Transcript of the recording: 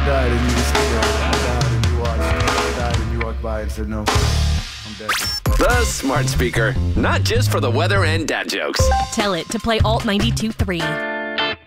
died and you just, I died and you watched. I died and you walked by and said, no, I'm dead. The smart speaker. Not just for the weather and dad jokes. Tell it to play Alt 92.3.